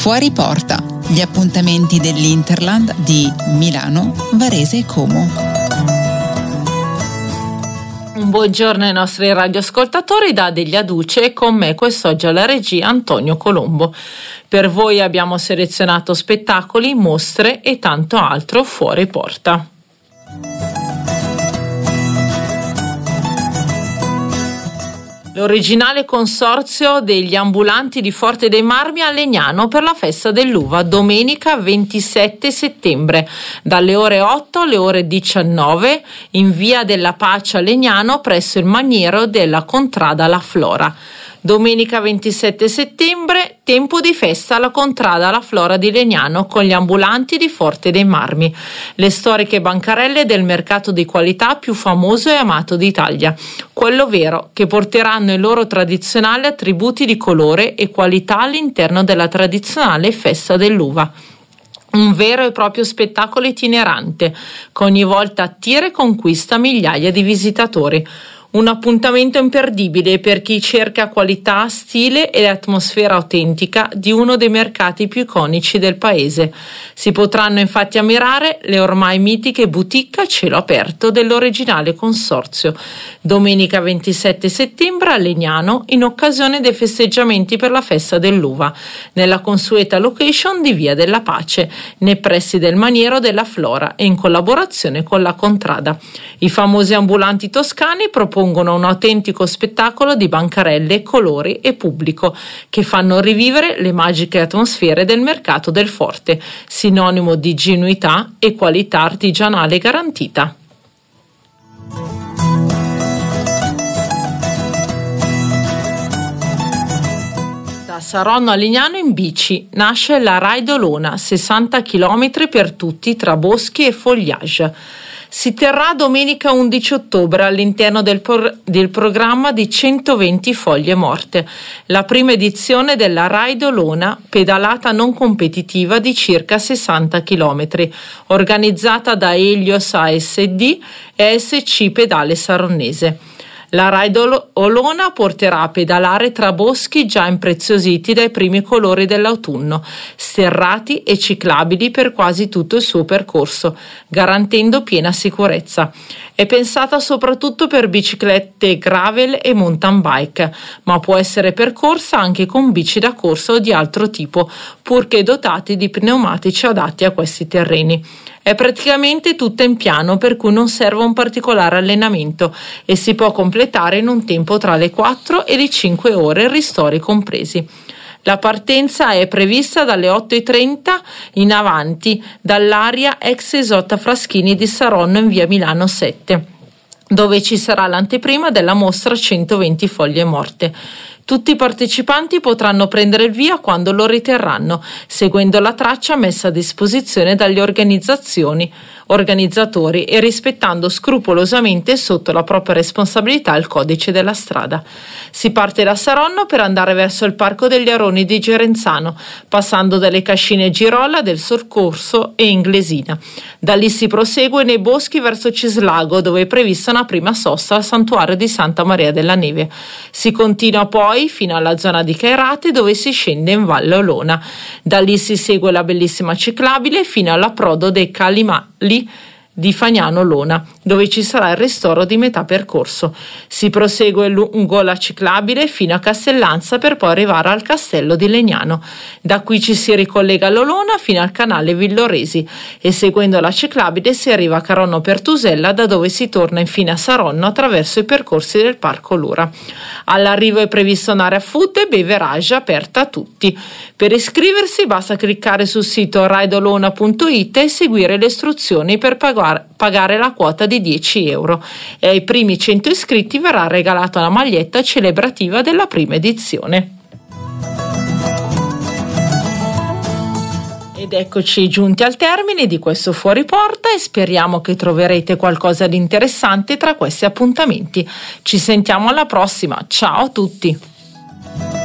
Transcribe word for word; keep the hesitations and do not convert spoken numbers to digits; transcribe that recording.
Fuori porta, gli appuntamenti dell'Interland di Milano, Varese e Como. Un buongiorno ai nostri radioascoltatori da Delia Duce e con me quest'oggi alla regia Antonio Colombo. Per voi abbiamo selezionato spettacoli, mostre e tanto altro fuori porta. L'originale consorzio degli ambulanti di Forte dei Marmi a Legnano per la festa dell'uva domenica ventisette settembre dalle ore otto alle ore diciannove in via della Pace a Legnano presso il maniero della Contrada La Flora. Domenica ventisette settembre, tempo di festa alla Contrada La Flora di Legnano con gli ambulanti di Forte dei Marmi, le storiche bancarelle del mercato di qualità più famoso e amato d'Italia, quello vero, che porteranno i loro tradizionali attributi di colore e qualità all'interno della tradizionale festa dell'uva. Un vero e proprio spettacolo itinerante, che ogni volta attira e conquista migliaia di visitatori. Un appuntamento imperdibile per chi cerca qualità, stile e atmosfera autentica di uno dei mercati più iconici del paese. Si potranno infatti ammirare le ormai mitiche boutique a cielo aperto dell'originale consorzio. Domenica ventisette settembre a Legnano in occasione dei festeggiamenti per la festa dell'uva, nella consueta location di Via della Pace, nei pressi del maniero della Flora e in collaborazione con la Contrada. I famosi ambulanti toscani propongono un autentico spettacolo di bancarelle, colori e pubblico che fanno rivivere le magiche atmosfere del mercato del Forte, sinonimo di genuinità e qualità artigianale garantita. Da Saronno a Legnano in bici nasce la Ride Olona, sessanta chilometri per tutti tra boschi e foliage. Si terrà domenica undici ottobre all'interno del, por- del programma di centoventi foglie morte, la prima edizione della Ride Olona, pedalata non competitiva di circa sessanta chilometri, organizzata da Helios A S D e S C Pedale Saronnese. La Ride Olona porterà a pedalare tra boschi già impreziositi dai primi colori dell'autunno, sterrati e ciclabili per quasi tutto il suo percorso, garantendo piena sicurezza. È pensata soprattutto per biciclette gravel e mountain bike, ma può essere percorsa anche con bici da corsa o di altro tipo, purché dotati di pneumatici adatti a questi terreni. È praticamente tutta in piano, per cui non serve un particolare allenamento e si può completare in un tempo tra le quattro e le cinque ore, ristori compresi. La partenza è prevista dalle otto e trenta in avanti dall'area ex Esotta Fraschini di Saronno in via Milano sette, dove ci sarà l'anteprima della mostra centoventi foglie morte. Tutti i partecipanti potranno prendere il via quando lo riterranno, seguendo la traccia messa a disposizione dagli organizzazioni, organizzatori e rispettando scrupolosamente sotto la propria responsabilità il codice della strada. Si parte da Saronno per andare verso il Parco degli Aroni di Gerenzano, passando dalle cascine Girola, del Soccorso e Inglesina. Da lì si prosegue nei boschi verso Cislago, dove è prevista una prima sosta al santuario di Santa Maria della Neve. Si continua poi fino alla zona di Cairate, dove si scende in Valle Olona. Da lì si segue la bellissima ciclabile fino all'approdo dei Calimali di Fagnano Lona, dove ci sarà il ristoro di metà percorso. Si prosegue lungo la ciclabile fino a Castellanza per poi arrivare al castello di Legnano. Da qui ci si ricollega all'Olona fino al canale Villoresi e seguendo la ciclabile si arriva a Caronno Pertusella, da dove si torna infine a Saronno attraverso i percorsi del Parco Lura. All'arrivo è prevista un'area food e beverage aperta a tutti. Per iscriversi basta cliccare sul sito rideolona punto it e seguire le istruzioni per pagare pagare la quota di dieci euro e ai primi cento iscritti verrà regalata una maglietta celebrativa della prima edizione. Ed eccoci giunti al termine di questo Fuori Porta e speriamo che troverete qualcosa di interessante tra questi appuntamenti. Ci sentiamo alla prossima, ciao a tutti!